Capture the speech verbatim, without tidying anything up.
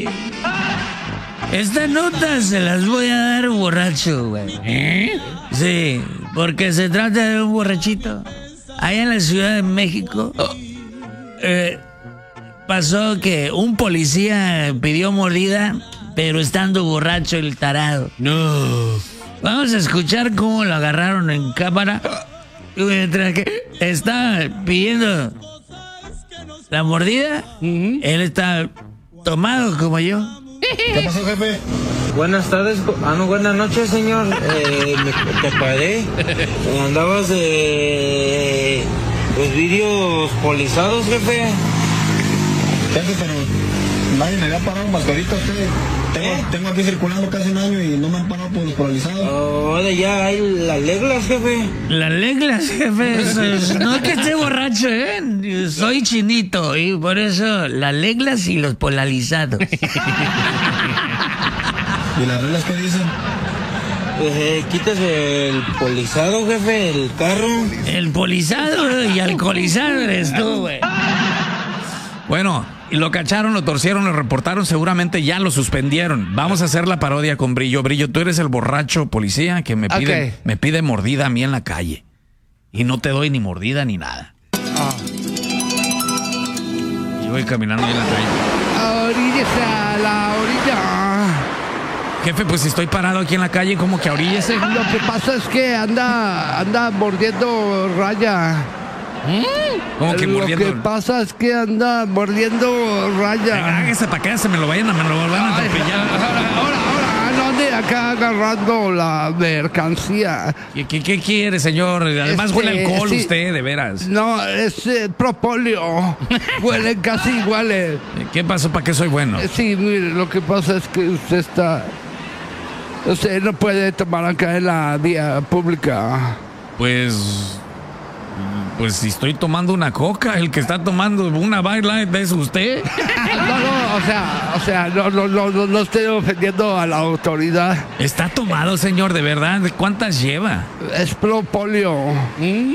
Esta nota se las voy a dar borracho, güey. ¿Eh? Sí, porque se trata de un borrachito. Allá en la Ciudad de México, eh, pasó que un policía pidió mordida, pero estando borracho el tarado. No. Vamos a escuchar cómo lo agarraron en cámara. Mientras que está pidiendo la mordida, Uh-huh. él está tomado como yo. ¿Qué pasó, jefe? Buenas tardes, ah no, buenas noches, señor. Eh, me, te paré. Andabas de los vídeos polizados, jefe. Jefe, pero nadie me había parado un mascarito a usted. Tengo, ¿Eh? tengo aquí circulando casi un año y no me han parado por los polarizados. Ahora ya hay las reglas, jefe. Las reglas, jefe, eso- no es que esté borracho, ¿eh? Soy chinito y por eso las reglas y los polarizados. ¿Y las reglas qué dicen? Pues, eh, quitas el polizado, jefe, el carro. El polizado y alcoholizado eres tú, güey. Bueno, y lo cacharon, lo torcieron, lo reportaron, seguramente ya lo suspendieron. Vamos a hacer la parodia con Brillo. Brillo, tú eres el borracho policía que me pide, Ok. me pide mordida a mí en la calle. Y no te doy ni mordida ni nada. Ah. Y voy caminando ahí en la calle. A orillas a la orilla. Jefe, pues si estoy parado aquí en la calle, como que oríllese. Lo que pasa es que anda, anda mordiendo raya. Como que Lo mordiendo. que pasa es que anda mordiendo raya. Hágase para acá, se me lo vayan a, me lo van a Ay, atropellar. ahora, ahora, ahora, no ande acá agarrando la mercancía. ¿Qué, qué, qué quiere, señor? Además Este, huele alcohol sí. usted, de veras. No, es eh, propóleo. Huelen casi iguales. ¿Qué pasó? ¿Para qué soy bueno? Eh, Sí, mire, lo que pasa es que usted está... Usted no puede tomar acá en la vía pública. Pues... Pues si estoy tomando una coca, el que está tomando una Bud Light es usted. No, no, o sea, o sea, no, no, no, no, no estoy ofendiendo a la autoridad. Está tomado, señor, de verdad. ¿Cuántas lleva? Es propóleo.